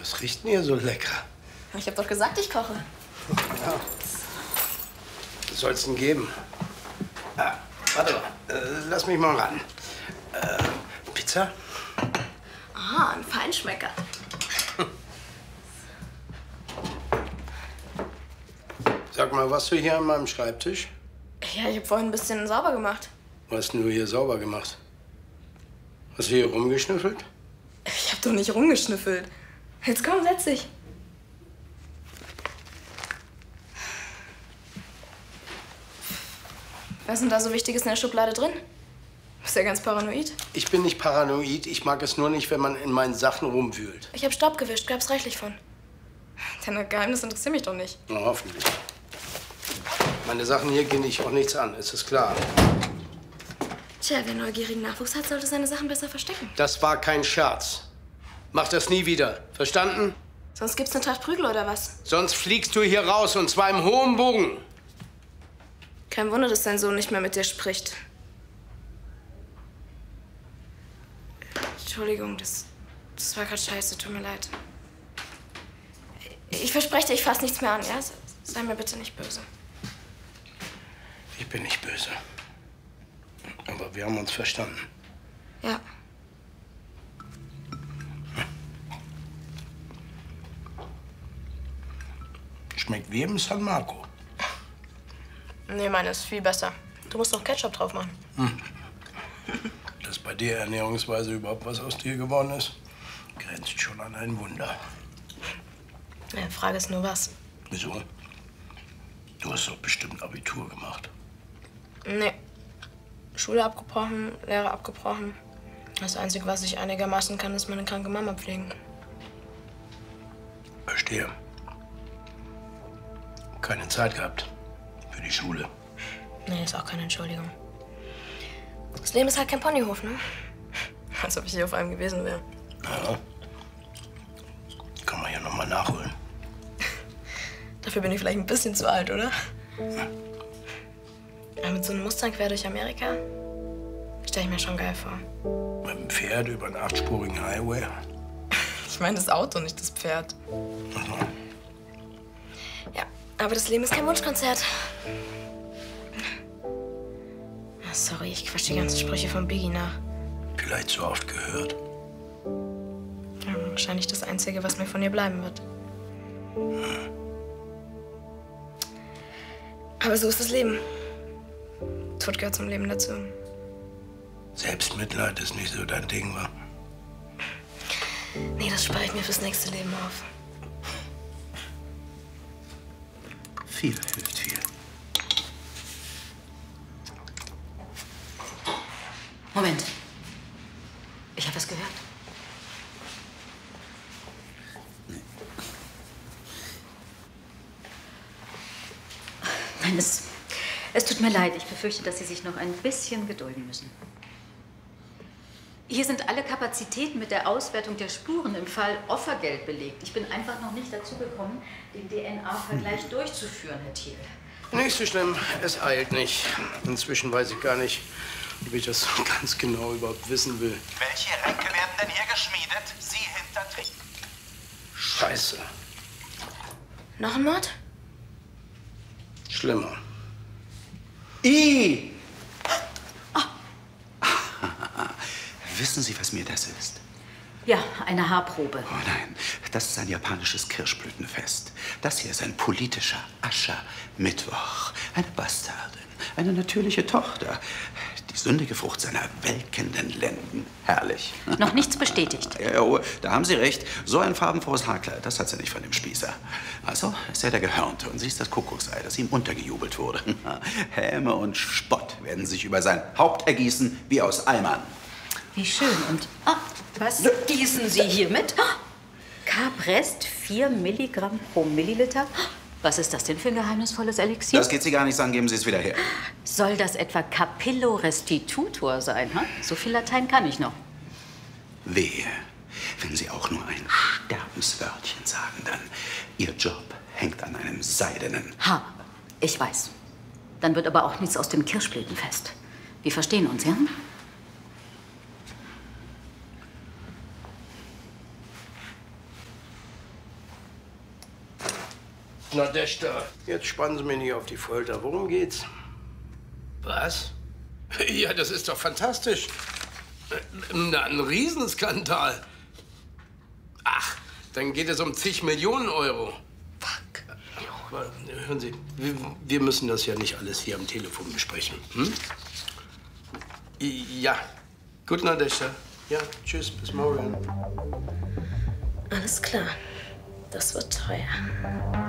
Was riecht denn hier so lecker? Ich habe doch gesagt, ich koche. Ja. Was soll's denn geben? Ah, warte mal. Lass mich mal ran. Pizza? Ah, ein Feinschmecker. Sag mal, warst du hier an meinem Schreibtisch? Ja, ich habe vorhin ein bisschen sauber gemacht. Was hast denn du hier sauber gemacht? Hast du hier rumgeschnüffelt? Ich habe doch nicht rumgeschnüffelt. Jetzt komm, setz dich. Was ist denn da so Wichtiges in der Schublade drin? Bist ja ganz paranoid. Ich bin nicht paranoid. Ich mag es nur nicht, wenn man in meinen Sachen rumwühlt. Ich habe Staub gewischt, gab's reichlich von. Deine Geheimnisse interessieren mich doch nicht. Na, hoffentlich. Meine Sachen hier gehen dich auch nichts an, ist es klar? Tja, wer neugierigen Nachwuchs hat, sollte seine Sachen besser verstecken. Das war kein Scherz. Mach das nie wieder. Verstanden? Sonst gibt's eine Tracht Prügel oder was? Sonst fliegst du hier raus und zwar im hohen Bogen. Kein Wunder, dass dein Sohn nicht mehr mit dir spricht. Entschuldigung, das war gerade scheiße. Tut mir leid. Ich verspreche dir, ich fasse nichts mehr an, ja? Sei mir bitte nicht böse. Ich bin nicht böse. Aber wir haben uns verstanden. Ja. Schmeckt wie im San Marco. Nee, meine ist viel besser. Du musst noch Ketchup drauf machen. Dass bei der Ernährungsweise überhaupt was aus dir geworden ist, grenzt schon an ein Wunder. Ja, Frage ist nur was. Wieso? Du hast doch bestimmt Abitur gemacht. Nee. Schule abgebrochen, Lehre abgebrochen. Das Einzige, was ich einigermaßen kann, ist meine kranke Mama pflegen. Verstehe. Keine Zeit gehabt für die Schule. Nee, ist auch keine Entschuldigung. Das Leben ist halt kein Ponyhof, ne? Als ob ich hier auf einem gewesen wäre. Ja. Kann man ja noch mal nachholen. Dafür bin ich vielleicht ein bisschen zu alt, oder? Aber mit so einem Mustang quer durch Amerika stelle ich mir schon geil vor. Mit dem Pferd über einen 8-spurigen Highway. Ich meine das Auto, nicht das Pferd. Aha. Ja, aber das Leben ist kein Wunschkonzert. Sorry, ich quatsch die ganzen Sprüche von Biggie nach. Vielleicht so oft gehört. Ja, wahrscheinlich das Einzige, was mir von ihr bleiben wird. Aber so ist das Leben. Tod gehört zum Leben dazu. Selbstmitleid ist nicht so dein Ding, wa? Nee, das spare ich mir fürs nächste Leben auf. Viel hilft viel. Moment. Ich habe was gehört. Nein, es tut mir leid. Ich befürchte, dass Sie sich noch ein bisschen gedulden müssen. Hier sind alle Kapazitäten mit der Auswertung der Spuren im Fall Offergeld belegt. Ich bin einfach noch nicht dazu gekommen, den DNA-Vergleich durchzuführen, Herr Thiel. Nicht so schlimm, es eilt nicht. Inzwischen weiß ich gar nicht, ob ich das so ganz genau überhaupt wissen will. Welche Ränke werden denn hier geschmiedet? Sie hinter Trick. Scheiße. Noch ein Mord? Schlimmer. I! Wissen Sie, was mir das ist? Ja, eine Haarprobe. Oh nein, das ist ein japanisches Kirschblütenfest. Das hier ist ein politischer Aschermittwoch. Eine Bastardin, eine natürliche Tochter. Die sündige Frucht seiner welkenden Lenden. Herrlich. Noch nichts bestätigt. Ja, oh, da haben Sie recht. So ein farbenfrohes Haarkleid, das hat sie nicht von dem Spießer. Also ist er der Gehörnte und sie ist das Kuckucksei, das ihm untergejubelt wurde. Häme und Spott werden sich über sein Haupt ergießen wie aus Eimern. Wie schön. Und was gießen Sie hier mit? Caprest, 4 Milligramm pro Milliliter. Was ist das denn für ein geheimnisvolles Elixier? Das geht Sie gar nichts an, geben Sie es wieder her. Soll das etwa Capillorestitutor sein? Hm? So viel Latein kann ich noch. Wehe, wenn Sie auch nur ein Sterbenswörtchen sagen, dann Ihr Job hängt an einem seidenen Ha, ich weiß. Dann wird aber auch nichts aus dem Kirschblütenfest. Wir verstehen uns, ja? Nadeshda, jetzt spannen Sie mich nicht auf die Folter. Worum geht's? Was? Ja, das ist doch fantastisch. Ein Riesenskandal. Ach, dann geht es um zig Millionen Euro. Fuck. Hören Sie, wir müssen das ja nicht alles hier am Telefon besprechen. Hm? Ja. Gut, Nadeshda. Ja, tschüss, bis morgen. Alles klar. Das wird teuer.